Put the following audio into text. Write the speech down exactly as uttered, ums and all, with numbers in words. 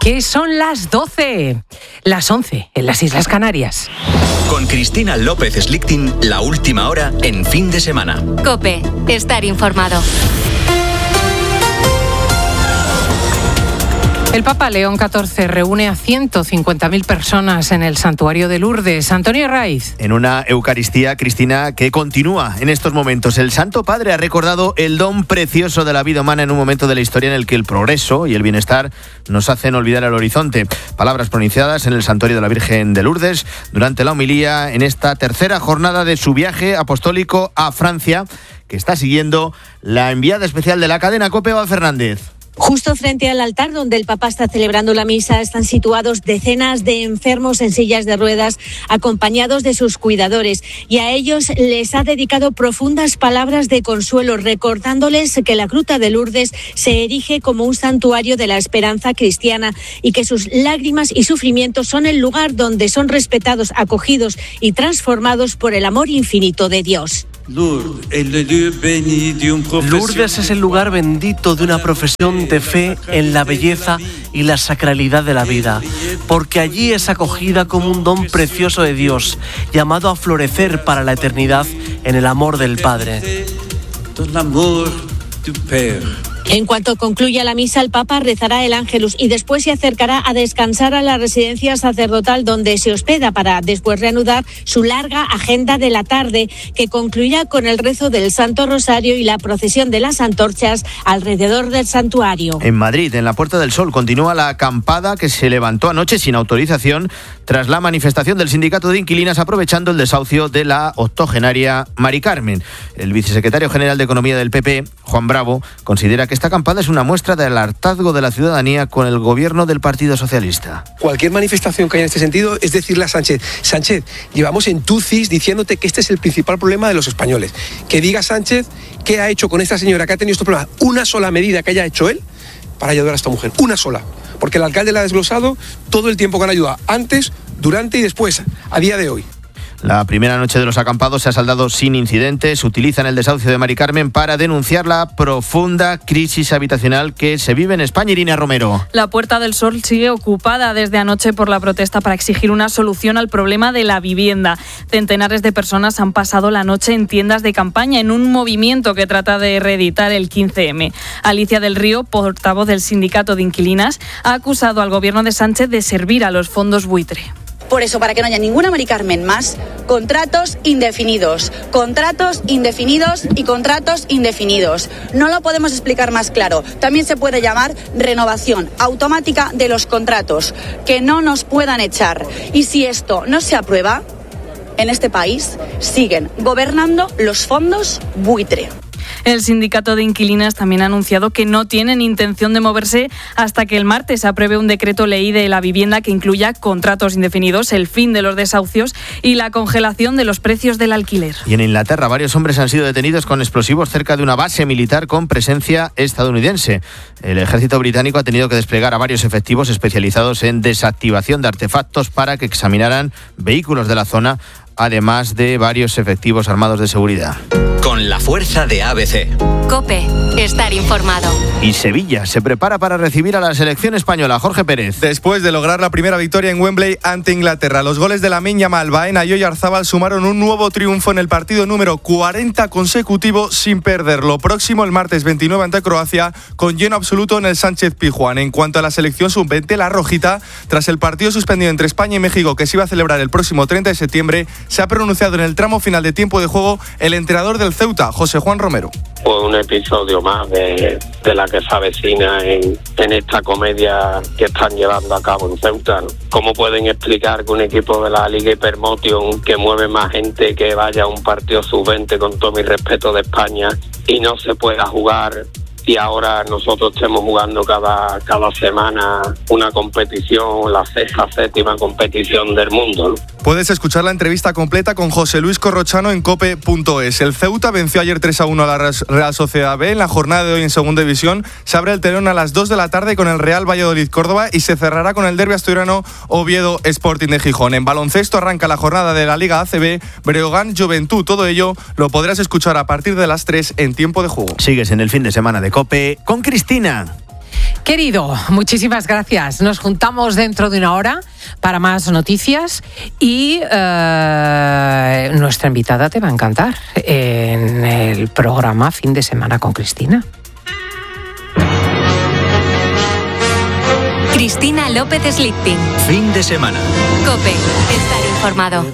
que son las doce, las once en las Islas Canarias. Con Cristina López Slichting, la última hora en fin de semana. COPE, estar informado. El Papa León catorce reúne a ciento cincuenta mil personas en el santuario de Lourdes. Antonio Raiz. En una Eucaristía, Cristina, que continúa en estos momentos. El Santo Padre ha recordado el don precioso de la vida humana en un momento de la historia en el que el progreso y el bienestar nos hacen olvidar el horizonte. Palabras pronunciadas en el santuario de la Virgen de Lourdes durante la homilía en esta tercera jornada de su viaje apostólico a Francia, que está siguiendo la enviada especial de la cadena COPE, Eva Fernández. Justo frente al altar donde el Papa está celebrando la misa están situados decenas de enfermos en sillas de ruedas acompañados de sus cuidadores, y a ellos les ha dedicado profundas palabras de consuelo, recordándoles que la Gruta de Lourdes se erige como un santuario de la esperanza cristiana y que sus lágrimas y sufrimientos son el lugar donde son respetados, acogidos y transformados por el amor infinito de Dios. Lourdes es el lugar bendito de una profesión de fe en la belleza y la sacralidad de la vida, porque allí es acogida como un don precioso de Dios, llamado a florecer para la eternidad en el amor del Padre. En cuanto concluya la misa, el Papa rezará el Ángelus y después se acercará a descansar a la residencia sacerdotal donde se hospeda para después reanudar su larga agenda de la tarde, que concluirá con el rezo del Santo Rosario y la procesión de las antorchas alrededor del santuario. En Madrid, en la Puerta del Sol, continúa la acampada que se levantó anoche sin autorización tras la manifestación del sindicato de inquilinas aprovechando el desahucio de la octogenaria Mari Carmen. El vicesecretario general de Economía del P P, Juan Bravo, considera que esta acampada es una muestra del hartazgo de la ciudadanía con el gobierno del Partido Socialista. Cualquier manifestación que haya en este sentido es decirle a Sánchez: Sánchez, llevamos en tucis diciéndote que este es el principal problema de los españoles. Que diga Sánchez qué ha hecho con esta señora que ha tenido estos problemas. Una sola medida que haya hecho él para ayudar a esta mujer. Una sola. Porque el alcalde la ha desglosado todo el tiempo que han ayudado. Antes, durante y después. A día de hoy. La primera noche de los acampados se ha saldado sin incidentes. Utilizan el desahucio de Mari Carmen para denunciar la profunda crisis habitacional que se vive en España. Irina Romero. La Puerta del Sol sigue ocupada desde anoche por la protesta para exigir una solución al problema de la vivienda. Centenares de personas han pasado la noche en tiendas de campaña en un movimiento que trata de reeditar el quince eme. Alicia del Río, portavoz del sindicato de inquilinas, ha acusado al gobierno de Sánchez de servir a los fondos buitre. Por eso, para que no haya ninguna Mari Carmen más, contratos indefinidos, contratos indefinidos y contratos indefinidos. No lo podemos explicar más claro. También se puede llamar renovación automática de los contratos, que no nos puedan echar. Y si esto no se aprueba, en este país siguen gobernando los fondos buitre. El sindicato de inquilinas también ha anunciado que no tienen intención de moverse hasta que el martes se apruebe un decreto ley de la vivienda que incluya contratos indefinidos, el fin de los desahucios y la congelación de los precios del alquiler. Y en Inglaterra, varios hombres han sido detenidos con explosivos cerca de una base militar con presencia estadounidense. El ejército británico ha tenido que desplegar a varios efectivos especializados en desactivación de artefactos para que examinaran vehículos de la zona, además de varios efectivos armados de seguridad. Con la fuerza de A B C. COPE, estar informado. Y Sevilla se prepara para recibir a la selección española. Jorge Pérez. Después de lograr la primera victoria en Wembley ante Inglaterra, los goles de Lamine Yamal, Baena y Oyarzábal sumaron un nuevo triunfo en el partido número cuarenta consecutivo sin perderlo. Próximo el martes veintinueve ante Croacia, con lleno absoluto en el Sánchez Pizjuán. En cuanto a la selección sub veinte, la rojita, tras el partido suspendido entre España y México que se iba a celebrar el próximo treinta de septiembre, se ha pronunciado en el tramo final de tiempo de juego el entrenador del Ceuta, José Juan Romero. Pues un episodio más de, de la que se avecina en, en esta comedia que están llevando a cabo en Ceuta, ¿no? ¿Cómo pueden explicar que un equipo de la Liga Hypermotion, que mueve más gente que vaya a un partido sub veinte, con todo mi respeto, de España, y no se pueda jugar? Y ahora nosotros estamos jugando cada, cada semana una competición, la sexta, séptima competición del mundo, ¿no? Puedes escuchar la entrevista completa con José Luis Corrochano en cope punto es. El Ceuta venció ayer tres a uno a la Real Sociedad B. En la jornada de hoy en Segunda División se abre el telón a las dos de la tarde con el Real Valladolid Córdoba y se cerrará con el derbi asturiano Oviedo Sporting de Gijón. En baloncesto arranca la jornada de la Liga A C B, Breogán Juventud. Todo ello lo podrás escuchar a partir de las tres en tiempo de juego. Sigues en el fin de semana de COPE con Cristina. Querido, muchísimas gracias. Nos juntamos dentro de una hora para más noticias y eh, nuestra invitada te va a encantar en el programa Fin de Semana con Cristina. Cristina López Slichting. Fin de semana. COPE. Estar informado.